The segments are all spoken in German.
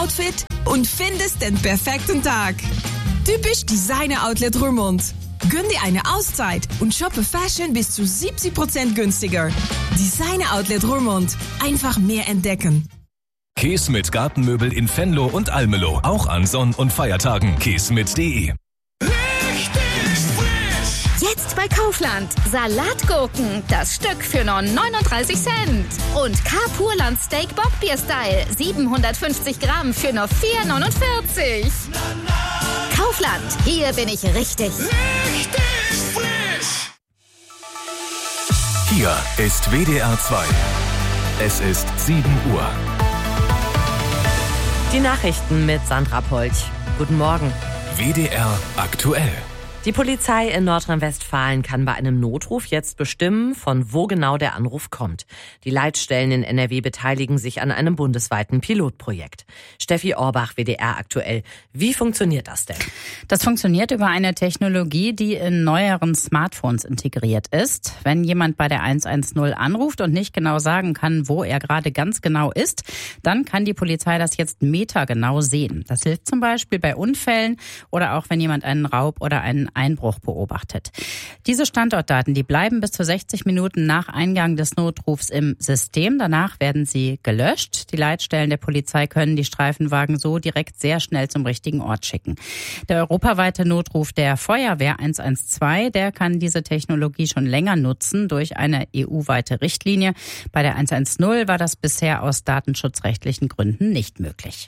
Outfit und findest den perfekten Tag. Typisch Designer Outlet Roermond. Gönn dir eine Auszeit und shoppe Fashion bis zu 70% günstiger. Designer Outlet Roermond. Einfach mehr entdecken. Keesmit Gartenmöbel in Venlo und Almelo. Auch an Sonn- und Feiertagen. Keesmit.de. Jetzt bei Kaufland. Salatgurken, das Stück für nur 39 Cent. Und K-Purland Steak Bockbier-Style, 750 Gramm für nur 4,49. Kaufland, hier bin ich richtig. Richtig frisch. Hier ist WDR 2. Es ist 7 Uhr. Die Nachrichten mit Sandra Polch. Guten Morgen. WDR aktuell. Die Polizei in Nordrhein-Westfalen kann bei einem Notruf jetzt bestimmen, von wo genau der Anruf kommt. Die Leitstellen in NRW beteiligen sich an einem bundesweiten Pilotprojekt. Steffi Orbach, WDR aktuell. Wie funktioniert das denn? Das funktioniert über eine Technologie, die in neueren Smartphones integriert ist. Wenn jemand bei der 110 anruft und nicht genau sagen kann, wo er gerade ganz genau ist, dann kann die Polizei das jetzt metergenau sehen. Das hilft zum Beispiel bei Unfällen oder auch wenn jemand einen Raub oder einen Einbruch beobachtet. Diese Standortdaten, die bleiben bis zu 60 Minuten nach Eingang des Notrufs im System. Danach werden sie gelöscht. Die Leitstellen der Polizei können die Streifenwagen so direkt sehr schnell zum richtigen Ort schicken. Der europaweite Notruf der Feuerwehr 112, der kann diese Technologie schon länger nutzen durch eine EU-weite Richtlinie. Bei der 110 war das bisher aus datenschutzrechtlichen Gründen nicht möglich.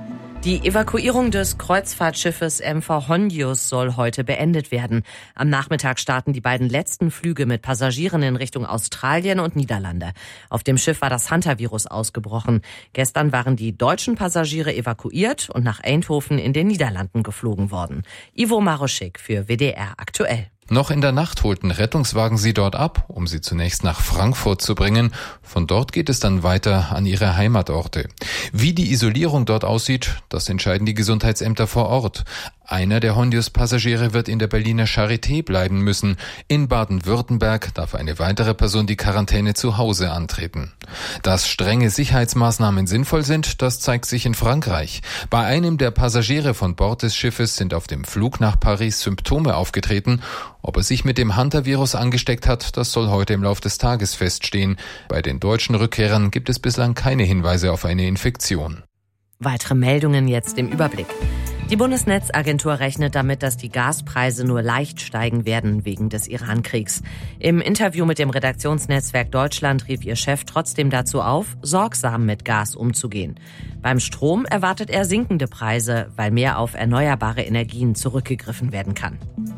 Die Evakuierung des Kreuzfahrtschiffes MV Hondius soll heute beendet werden. Am Nachmittag starten die beiden letzten Flüge mit Passagieren in Richtung Australien und Niederlande. Auf dem Schiff war das Hunter-Virus ausgebrochen. Gestern waren die deutschen Passagiere evakuiert und nach Eindhoven in den Niederlanden geflogen worden. Ivo Maroschik für WDR aktuell. Noch in der Nacht holten Rettungswagen sie dort ab, um sie zunächst nach Frankfurt zu bringen. Von dort geht es dann weiter an ihre Heimatorte. Wie die Isolierung dort aussieht, das entscheiden die Gesundheitsämter vor Ort. Einer der Hondius-Passagiere wird in der Berliner Charité bleiben müssen. In Baden-Württemberg darf eine weitere Person die Quarantäne zu Hause antreten. Dass strenge Sicherheitsmaßnahmen sinnvoll sind, das zeigt sich in Frankreich. Bei einem der Passagiere von Bord des Schiffes sind auf dem Flug nach Paris Symptome aufgetreten. Ob er sich mit dem Hunter-Virus angesteckt hat, das soll heute im Laufe des Tages feststehen. Bei den deutschen Rückkehrern gibt es bislang keine Hinweise auf eine Infektion. Weitere Meldungen jetzt im Überblick. Die Bundesnetzagentur rechnet damit, dass die Gaspreise nur leicht steigen werden wegen des Iran-Kriegs. Im Interview mit dem Redaktionsnetzwerk Deutschland rief ihr Chef trotzdem dazu auf, sorgsam mit Gas umzugehen. Beim Strom erwartet er sinkende Preise, weil mehr auf erneuerbare Energien zurückgegriffen werden kann.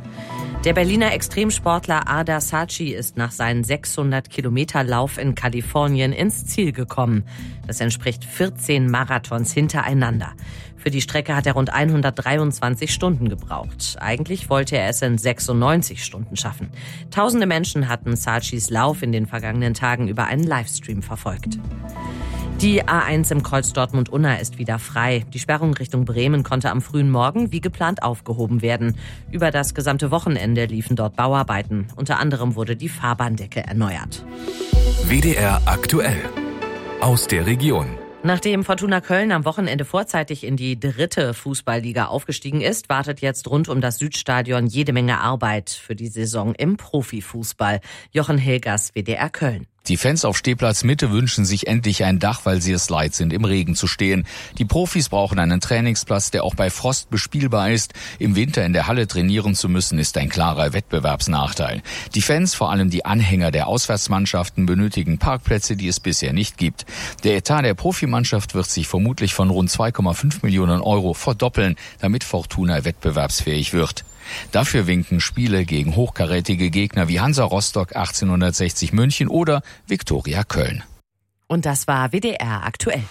Der Berliner Extremsportler Ardar Saci ist nach seinem 600-Kilometer-Lauf in Kalifornien ins Ziel gekommen. Das entspricht 14 Marathons hintereinander. Für die Strecke hat er rund 123 Stunden gebraucht. Eigentlich wollte er es in 96 Stunden schaffen. Tausende Menschen hatten Sacis Lauf in den vergangenen Tagen über einen Livestream verfolgt. Die A1 im Kreuz Dortmund-Unna ist wieder frei. Die Sperrung Richtung Bremen konnte am frühen Morgen wie geplant aufgehoben werden. Über das gesamte Wochenende liefen dort Bauarbeiten. Unter anderem wurde die Fahrbahndecke erneuert. WDR aktuell. Aus der Region. Nachdem Fortuna Köln am Wochenende vorzeitig in die 3. Fußballliga aufgestiegen ist, wartet jetzt rund um das Südstadion jede Menge Arbeit für die Saison im Profifußball. Jochen Hilgers, WDR Köln. Die Fans auf Stehplatz Mitte wünschen sich endlich ein Dach, weil sie es leid sind, im Regen zu stehen. Die Profis brauchen einen Trainingsplatz, der auch bei Frost bespielbar ist. Im Winter in der Halle trainieren zu müssen, ist ein klarer Wettbewerbsnachteil. Die Fans, vor allem die Anhänger der Auswärtsmannschaften, benötigen Parkplätze, die es bisher nicht gibt. Der Etat der Profimannschaft wird sich vermutlich von rund 2,5 Millionen Euro verdoppeln, damit Fortuna wettbewerbsfähig wird. Dafür winken Spiele gegen hochkarätige Gegner wie Hansa Rostock 1860 München oder Viktoria Köln. Und das war WDR aktuell.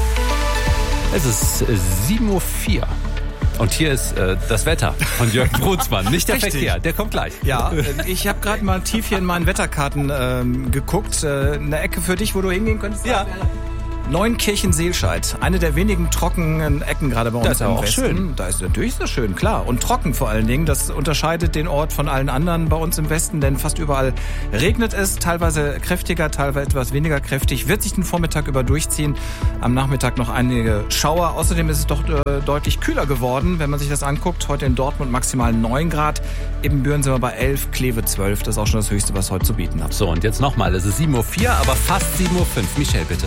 Es ist 7:04 Uhr. Und hier ist das Wetter von Jörg Brunsmann. Nicht der Verkehr, der kommt gleich. Ja, ich habe gerade mal tief hier in meinen Wetterkarten geguckt. Eine Ecke für dich, wo du hingehen könntest? Ja. Neunkirchen-Seelscheid, eine der wenigen trockenen Ecken gerade bei uns Das ist im auch Westen. schön. Da ist natürlich so schön, klar. Und trocken vor allen Dingen. Das unterscheidet den Ort von allen anderen bei uns im Westen, denn fast überall regnet es, teilweise kräftiger, teilweise etwas weniger kräftig. Wird sich den Vormittag über durchziehen. Am Nachmittag noch einige Schauer. Außerdem ist es doch deutlich kühler geworden, wenn man sich das anguckt. Heute in Dortmund maximal 9 Grad. Ebenbüren sind wir bei 11, Kleve 12. Das ist auch schon das Höchste, was heute zu bieten hat. So, und jetzt nochmal. Es ist 7.04 Uhr, aber fast 7.05 Uhr. Michelle, bitte.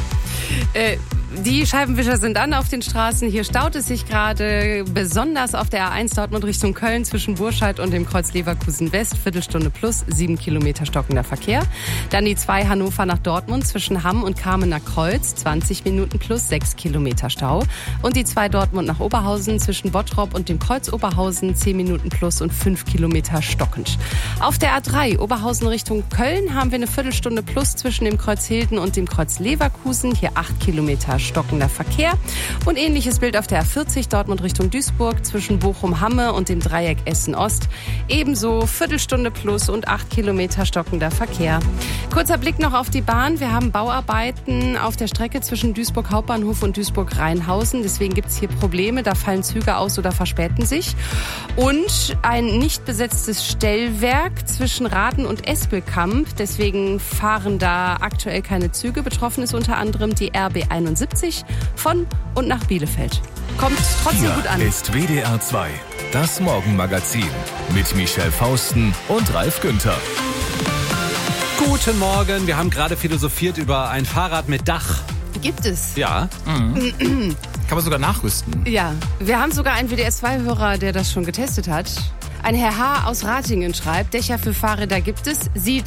Die Scheibenwischer sind an auf den Straßen. Hier staut es sich gerade besonders auf der A1 Dortmund Richtung Köln zwischen Burscheid und dem Kreuz Leverkusen West. Viertelstunde plus, 7 Kilometer stockender Verkehr. Dann die 2 Hannover nach Dortmund zwischen Hamm und Kamener Kreuz. 20 Minuten plus, 6 Kilometer Stau. Und die 2 Dortmund nach Oberhausen zwischen Bottrop und dem Kreuz Oberhausen. 10 Minuten plus und 5 Kilometer stockend. Auf der A3 Oberhausen Richtung Köln haben wir eine Viertelstunde plus zwischen dem Kreuz Hilden und dem Kreuz Leverkusen. Hier 8 Kilometer stockender Verkehr. Und ähnliches Bild auf der A40 Dortmund Richtung Duisburg zwischen Bochum-Hamme und dem Dreieck Essen-Ost. Ebenso Viertelstunde plus und 8 Kilometer stockender Verkehr. Kurzer Blick noch auf die Bahn. Wir haben Bauarbeiten auf der Strecke zwischen Duisburg Hauptbahnhof und Duisburg-Rheinhausen. Deswegen gibt es hier Probleme. Da fallen Züge aus oder verspäten sich. Und ein nicht besetztes Stellwerk zwischen Raden und Espelkamp. Deswegen fahren da aktuell keine Züge. Betroffen ist unter anderem die RB 71 von und nach Bielefeld. Kommt trotzdem gut an. Ist WDR 2, das Morgenmagazin mit Michelle Fausten und Ralf Günther. Guten Morgen. Wir haben gerade philosophiert über ein Fahrrad mit Dach. Gibt es. Ja. Kann man sogar nachrüsten. Ja, wir haben sogar einen WDR2-Hörer, der das schon getestet hat. Ein Herr H. aus Ratingen schreibt, Dächer für Fahrräder gibt es, sieht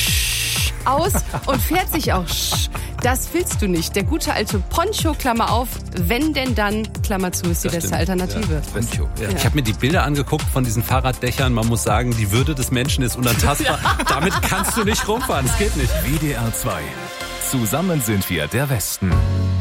aus und fährt sich auch. Das willst du nicht. Der gute alte Poncho, Klammer auf, wenn denn dann, Klammer zu, ist die beste Alternative. Ja, Poncho. Ja. Ich habe mir die Bilder angeguckt von diesen Fahrraddächern. Man muss sagen, die Würde des Menschen ist unantastbar. Ja. Damit kannst du nicht rumfahren, das geht nicht. WDR 2. Zusammen sind wir der Westen.